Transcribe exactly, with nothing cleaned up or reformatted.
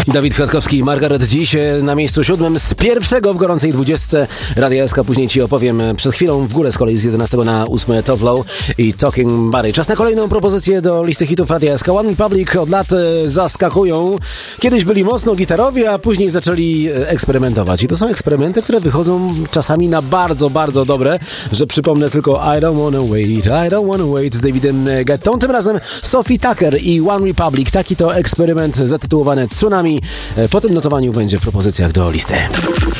Dawid Kwiatkowski i Margaret dziś na miejscu siódmym z pierwszego w gorącej dwudziestce Radia S K. Później ci opowiem przed chwilą w górę z kolei z jedenastego na ósmy Top Low i Talking Buddy. Czas na kolejną propozycję do listy hitów Radia S K. One Republic od lat zaskakują. Kiedyś byli mocno gitarowi, a później zaczęli eksperymentować. I to są eksperymenty, które wychodzą czasami na bardzo, bardzo dobre, że przypomnę tylko I Don't Wanna Wait, I Don't Wanna Wait z Davidem Guettą. Tym razem Sophie Tucker i One Republic. Taki to eksperyment zatytułowany Tsunami. Po tym notowaniu będzie w propozycjach do listy.